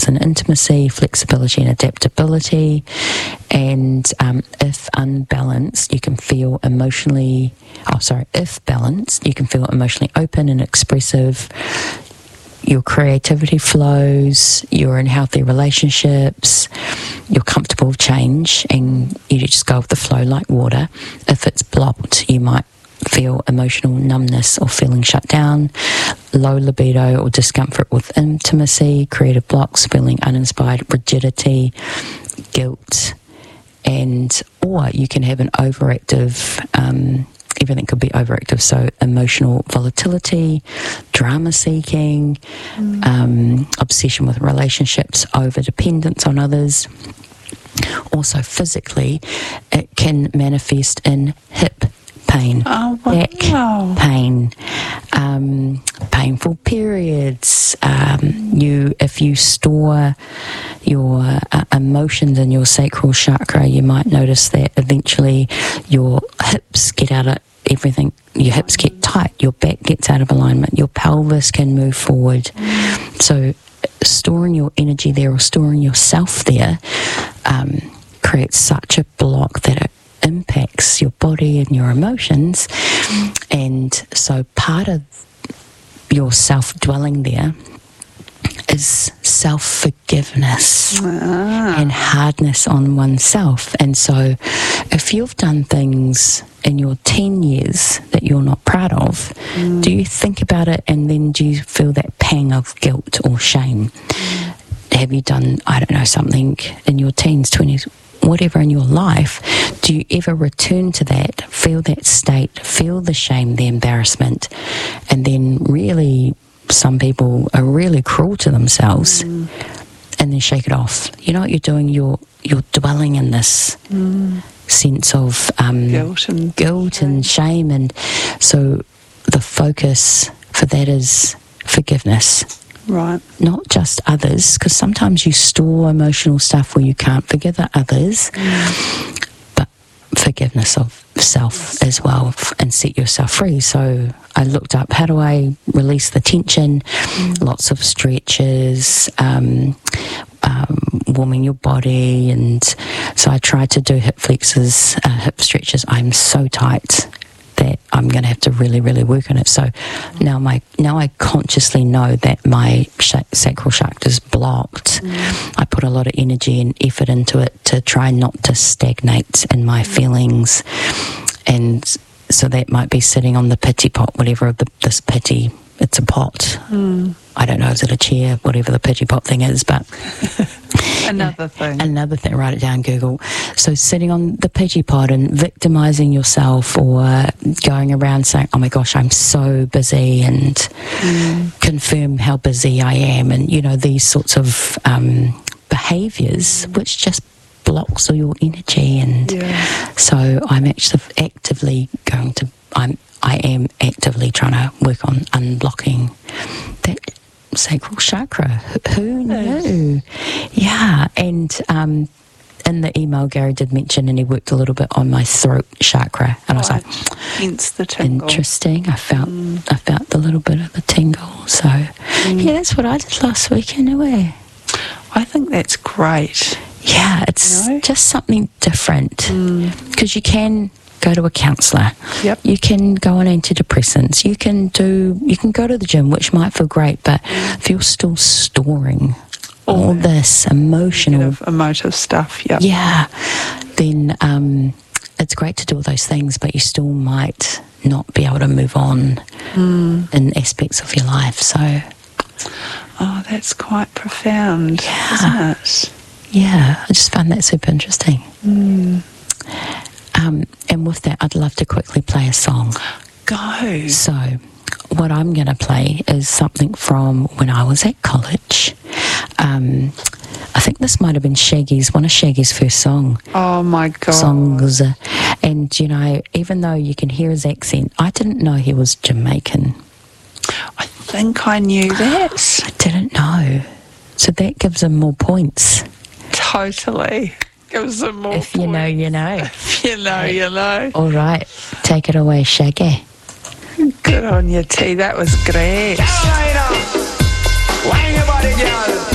balance and intimacy, flexibility and adaptability. And if balanced, you can feel emotionally open and expressive. Your creativity flows, you're in healthy relationships, you're comfortable with change, and you just go with the flow like water. If it's blocked, you might feel emotional numbness or feeling shut down, low libido or discomfort with intimacy, creative blocks, feeling uninspired, rigidity, guilt, or you can have an overactive, everything could be overactive, so emotional volatility, drama seeking, obsession with relationships, over dependence on others. Also physically, it can manifest in hip pain, back pain, painful periods. If you store your emotions in your sacral chakra, you might notice that eventually your hips get out of everything. Your hips get tight, your back gets out of alignment, your pelvis can move forward. So storing your energy there or storing yourself there creates such a block that it impacts your body and your emotions. And so part of your self-dwelling there is self-forgiveness and hardness on oneself. And so if you've done things in your teen years that you're not proud of, do you think about it and then do you feel that pang of guilt or shame? Have you done, I don't know, something in your teens, 20s, whatever in your life? Do you ever return to that, feel that state, feel the shame, the embarrassment, and then really, some people are really cruel to themselves and then shake it off? You know what you're doing? You're dwelling in this sense of guilt and shame. And so the focus for that is forgiveness. Right. Not just others, because sometimes you store emotional stuff where you can't forgive others, but forgiveness of self as well and set yourself free. So I looked up, how do I release the tension? Lots of stretches, warming your body. And so I tried to do hip flexors, hip stretches. I'm so tight that I'm going to have to really, really work on it. So now I consciously know that my sacral chakra is blocked. I put a lot of energy and effort into it to try not to stagnate in my feelings. And so that might be sitting on the pity pot, whatever this pity, it's a pot. I don't know, is it a chair, whatever the pity pot thing is, but Another thing, write it down, Google. So sitting on the pity pot and victimizing yourself, or going around saying, oh my gosh, I'm so busy, and confirm how busy I am, and you know, these sorts of behaviors which just blocks all your energy. And so I'm actually actively I am actively trying to work on unblocking that sacral chakra. Who knew? Yeah. And in the email, Gary did mention, and he worked a little bit on my throat chakra, and I was like, hence the tingle. Interesting. I felt the little bit of the tingle. So yeah, that's what I did last week anyway. I think that's great. Yeah, it's just something different, because you can go to a counsellor. Yep. You can go on antidepressants. You can go to the gym, which might feel great, but if you're still storing all this emotive stuff, then it's great to do all those things, but you still might not be able to move on in aspects of your life. So, that's quite profound, isn't it? Yeah, I just found that super interesting. And with that, I'd love to quickly play a song. Go. So what I'm going to play is something from when I was at college. I think this might have been one of Shaggy's first songs. Oh my God. Songs. And, you know, even though you can hear his accent, I didn't know he was Jamaican. I think I knew that. I didn't know. So that gives him more points. Totally. Gives him more If points. you know, you know. If you know, you know. All right. Take it away, Shaggy. Good on you, T. That was great. Wine your body, girl.